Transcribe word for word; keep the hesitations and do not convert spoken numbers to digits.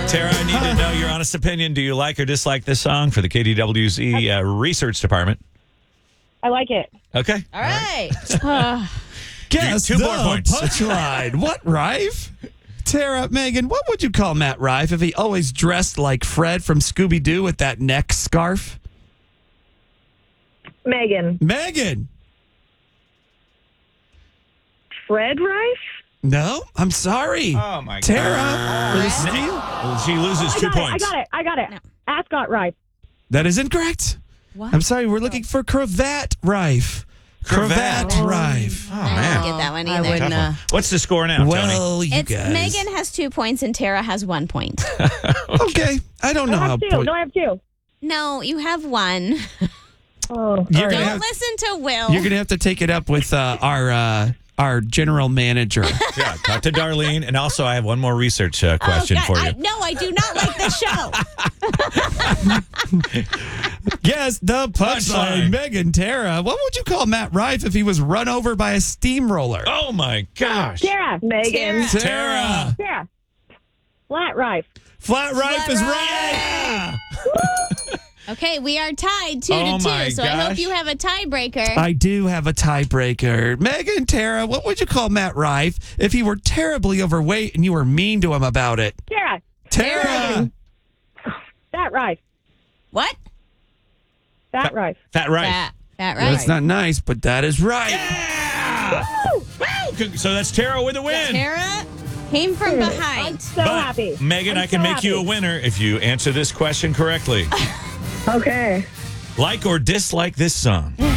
Tara, I need to know your honest opinion. Do you like or dislike this song for the K D W Z uh, research department? I like it. Okay. All right. Guess Two the more points. punchline. What, Rife? Tara, Megan, what would you call Matt Rife if he always dressed like Fred from Scooby-Doo with that neck scarf? Megan. Megan. Fred Rife? No, I'm sorry. Oh, my Tara, God. for the steal. Well, she loses I two got it. points. I got it. I got it. No. Ascot Rife. That is incorrect. What? I'm sorry, we're looking for Cravat Rife. Cravat, Cravat. Rife. Oh, I man. didn't get that one I either. wouldn't. Tough one. Uh, What's the score now, Tony? Well, you It's guys. Megan has two points and Tara has one point. Okay, I don't know I how. have two. point- No, I have two. No, you have one. Oh. You're Don't gonna have, listen to Will. you're gonna have to take it up with uh, our uh, our general manager. Yeah, talk to Darlene. And also, I have one more research uh, question oh, God, for you. I, no, I do not like this show. Yes, the punchline. Punchline. Megan, Tara, what would you call Matt Rife if he was run over by a steamroller? Oh, my gosh. Tara. Megan. Tara. Tara. Tara. Flat Rife. Flat Rife Flat is Rife. right. Okay, we are tied two Oh, to my two, so I hope gosh. you have a tiebreaker. I do have a tiebreaker. Megan, Tara, what would you call Matt Rife if he were terribly overweight and you were mean to him about it? Tara. Tara. Fat Rife. What? Fat Rife. Fat right. That, that right. That's not nice, but that is right. Yeah! Woo! So that's Tara with a win. Tara came from I'm behind. so but, happy. Megan, I'm I can so make you a happy. winner if you answer this question correctly. Okay. Like or dislike this song?